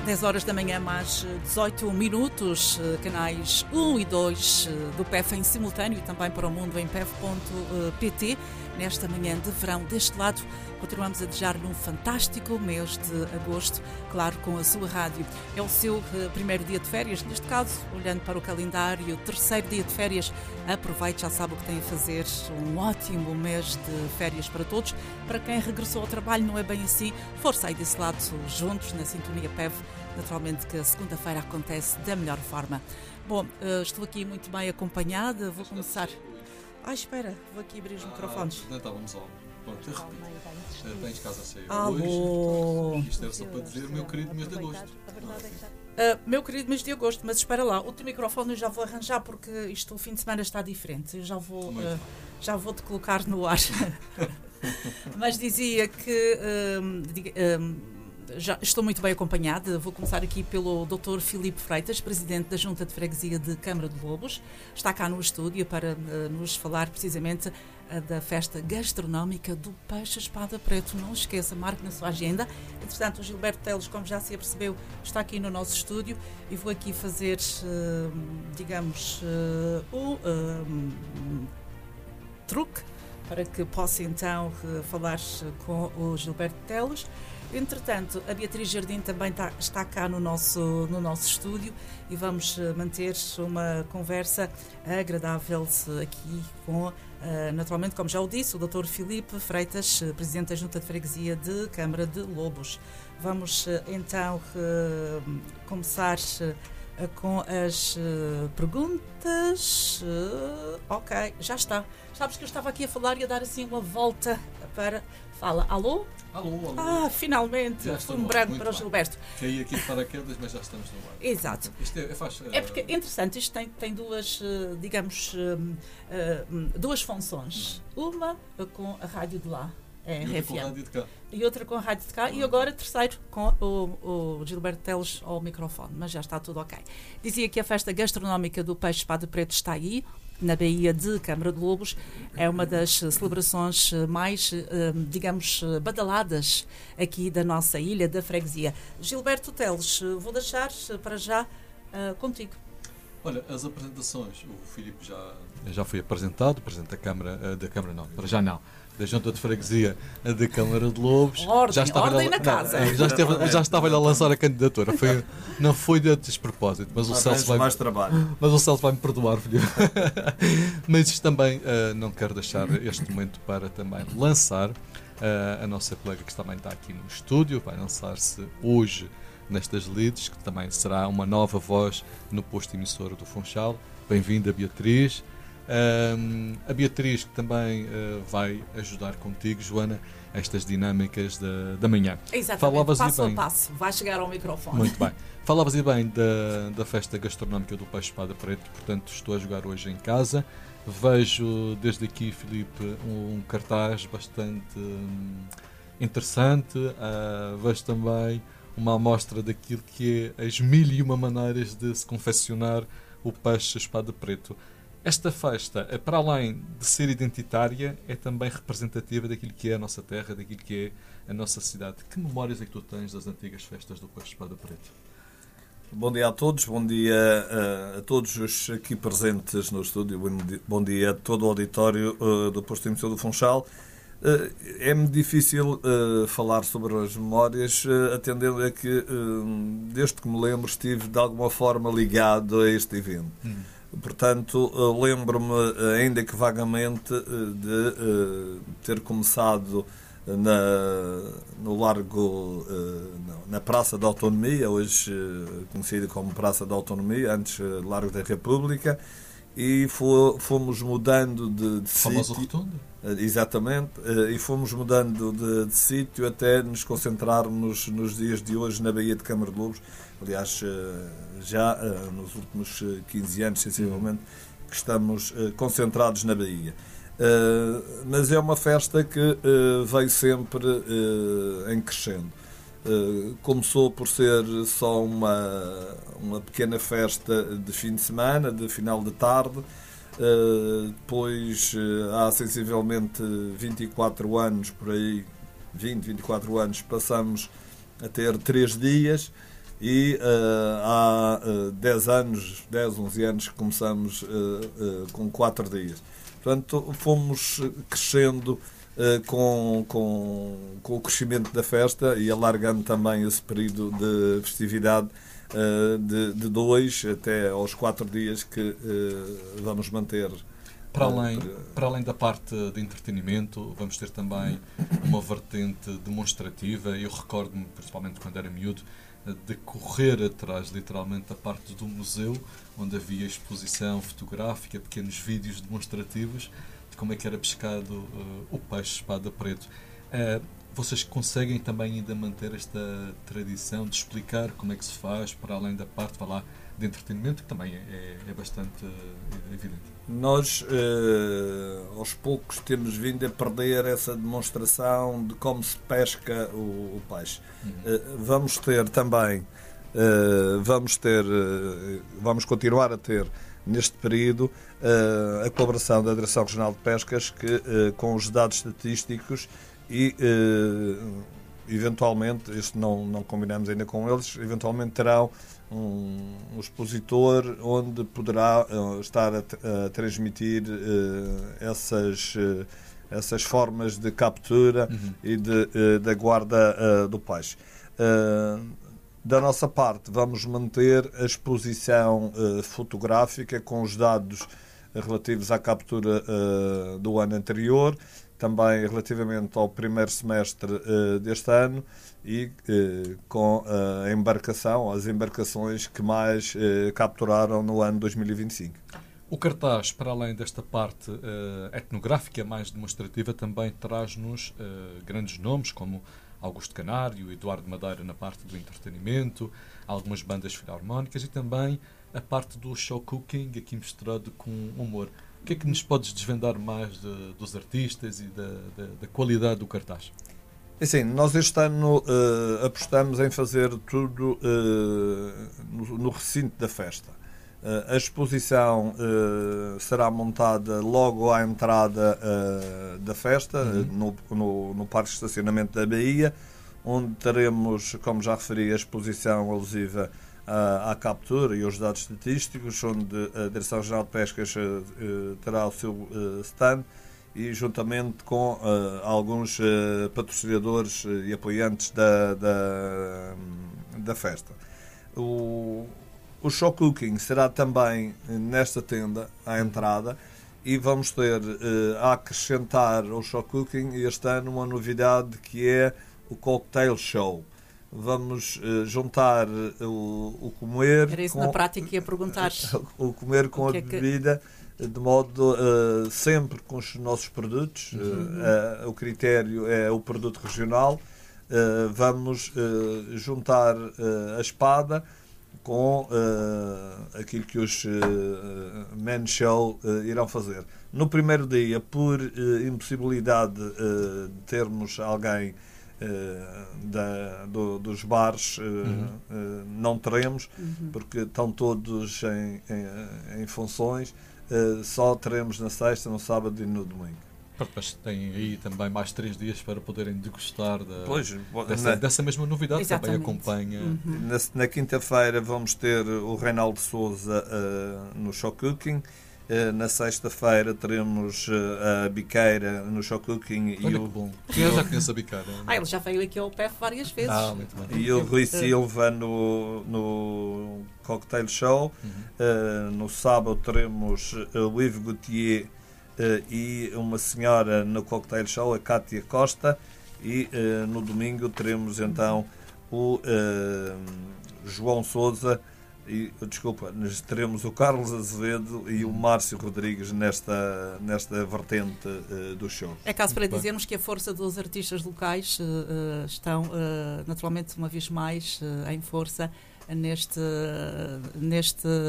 10 horas da manhã, mais 18 minutos, canais 1 e 2 do PEF em simultâneo e também para o mundo em pef.pt. Nesta manhã de verão deste lado, continuamos a desejar-lhe um fantástico mês de agosto, claro, com a sua rádio. É o seu primeiro dia de férias, neste caso, olhando para o calendário, terceiro dia de férias. Aproveite, já sabe o que tem a fazer. Um ótimo mês de férias para todos. Para quem regressou ao trabalho, não é bem assim. Força aí desse lado, juntos, na sintonia PEV. Naturalmente que a segunda-feira acontece da melhor forma. Bom, estou aqui muito bem acompanhada. Vou começar... espera, vou aqui abrir os microfones. Não estávamos ao... Pronto, eu repito. Tens casa cheia Alô. hoje. Isto era só para dizer meu querido mês de agosto. Meu querido mês de agosto, mas espera lá, o teu microfone eu já vou arranjar porque o fim de semana está diferente. Eu já vou te colocar no ar. Mas dizia que... já estou muito bem acompanhada. Vou começar aqui pelo Dr. Filipe Freitas, Presidente da Junta de Freguesia de Câmara de Lobos. Está cá no estúdio para nos falar precisamente da festa gastronómica do Peixe Espada Preto. Não esqueça, marque na sua agenda. Entretanto, o Gilberto Teles, como já se apercebeu, está aqui no nosso estúdio e vou aqui fazer, o truque para que possa então falar com o Gilberto Teles. Entretanto, a Beatriz Jardim também está cá no nosso estúdio e vamos manter uma conversa agradável aqui com, naturalmente, como já o disse, o Dr. Filipe Freitas, Presidente da Junta de Freguesia de Câmara de Lobos. Vamos então começar com as perguntas. Ok, já está. Sabes que eu estava aqui a falar e a dar assim uma volta para... Fala, alô? Alô. Finalmente, um branco para o Gilberto. Caí aqui de paraquedas, mas já estamos no ar. Exato. Isto é porque, interessante, isto tem duas, duas funções. Uma com a rádio de lá, e outra com a rádio de cá, e agora terceiro com o Gilberto Teles ao microfone, mas já está tudo ok. Dizia que a festa gastronómica do Peixe Espada Preto está aí, na Baía de Câmara de Lobos. É uma das celebrações mais, badaladas aqui da nossa ilha, da freguesia. Gilberto Teles, vou deixar para já contigo. Olha, as apresentações, o Filipe já foi apresentado, Presidente da Câmara não, para já não, da Junta de Freguesia da Câmara de Lobos. Ordem na casa. Já estava a lançar a candidatura. Não foi de despropósito, mas o Celso vai... mais trabalho. Mas o Celso vai-me perdoar, filho. Mas também não quero deixar este momento para também lançar a nossa colega que também está aqui no estúdio. Vai lançar-se hoje nestas leads, que também será uma nova voz no posto emissor do Funchal. Bem-vinda, Beatriz. A Beatriz que também vai ajudar contigo, Joana, estas dinâmicas da manhã. Exatamente, passo a passo, vai chegar ao microfone. Muito bem. Falavas bem da festa gastronómica do Peixe Espada Preto, portanto estou a jogar hoje em casa. Vejo desde aqui, Filipe, um cartaz bastante interessante. Vejo também uma amostra daquilo que é as 1001 maneiras de se confeccionar o Peixe Espada Preto. Esta festa, para além de ser identitária, é também representativa daquilo que é a nossa terra, daquilo que é a nossa cidade. Que memórias é que tu tens das antigas festas do Peixe Espada Preto? Bom dia a todos, bom dia a todos os aqui presentes no estúdio, bom dia a todo o auditório do posto emissor do Funchal. É-me difícil falar sobre as memórias, atendendo a que, desde que me lembro, estive de alguma forma ligado a este evento. Portanto, lembro-me, ainda que vagamente, de ter começado no Largo, na Praça da Autonomia, hoje conhecida como Praça da Autonomia, antes Largo da República, e fomos mudando de famoso sítio. Rotundo? Exatamente, e fomos mudando de sítio até nos concentrarmos nos dias de hoje na Baía de Câmara de Lobos. Aliás, já nos últimos 15 anos, sensivelmente, que estamos concentrados na Baía. Mas é uma festa que veio sempre em crescendo. Começou por ser só uma pequena festa de fim de semana, de final de tarde. Depois, há sensivelmente 24 anos, por aí, 24 anos, passamos a ter 3 dias e há 10 anos, 10, 11 anos que começamos com 4 dias. Portanto, fomos crescendo com o crescimento da festa e alargando também esse período de festividade de 2 até aos 4 dias que vamos manter. Para além da parte de entretenimento, vamos ter também uma vertente demonstrativa. Eu recordo-me, principalmente quando era miúdo, de correr atrás, literalmente, da parte do museu, onde havia exposição fotográfica, pequenos vídeos demonstrativos de como é que era pescado o peixe espada preto. Vocês conseguem também ainda manter esta tradição de explicar como é que se faz, para além da parte, de entretenimento, que também é bastante evidente? Nós, aos poucos, temos vindo a perder essa demonstração de como se pesca o peixe. Vamos ter também, vamos continuar a ter, neste período, a colaboração da Direção Regional de Pescas, que, com os dados estatísticos e, eventualmente, isto não combinamos ainda com eles, eventualmente terão um expositor onde poderá estar a transmitir essas formas de captura e da guarda do peixe. Da nossa parte, vamos manter a exposição fotográfica com os dados relativos à captura do ano anterior, também relativamente ao primeiro semestre deste ano e com a embarcação, as embarcações que mais capturaram no ano 2025. O cartaz, para além desta parte etnográfica mais demonstrativa, também traz-nos grandes nomes como Augusto Canário, Eduardo Madeira na parte do entretenimento, algumas bandas filarmónicas e também a parte do show cooking, aqui misturado com humor. O que é que nos podes desvendar mais dos artistas e da qualidade do cartaz? Assim, nós este ano apostamos em fazer tudo no recinto da festa. A exposição será montada logo à entrada da festa, no Parque de Estacionamento da Bahia, onde teremos, como já referi, a exposição alusiva à captura e aos dados estatísticos, onde a Direção Regional de Pescas terá o seu stand e juntamente com alguns patrocinadores e apoiantes da festa. O show cooking será também nesta tenda à entrada e vamos ter a acrescentar ao show cooking este ano uma novidade que é o cocktail show. Vamos juntar o comer... Era isso na prática que ia perguntar. O comer com a bebida, de modo sempre com os nossos produtos. O critério é o produto regional. Vamos juntar a espada com aquilo que os Men Show irão fazer. No primeiro dia, por impossibilidade de termos alguém dos bares, não teremos, porque estão todos em funções, só teremos na sexta, no sábado e no domingo. Mas tem aí também mais 3 dias para poderem degustar dessa mesma novidade. Exatamente. Também acompanha. Na quinta-feira vamos ter o Reinaldo Souza no show cooking. Na sexta-feira teremos a Biqueira no show cooking. Olha, que bom. Eu já conheço a Biqueira. Ele já veio aqui ao PEF várias vezes. Muito bem. E o Rui Silva no cocktail show. No sábado teremos o Yves Gauthier e uma senhora no cocktail show, a Cátia Costa, e no domingo teremos então o João Sousa teremos o Carlos Azevedo e o Márcio Rodrigues nesta vertente do show. É caso para dizermos que a força dos artistas locais estão naturalmente uma vez mais em força neste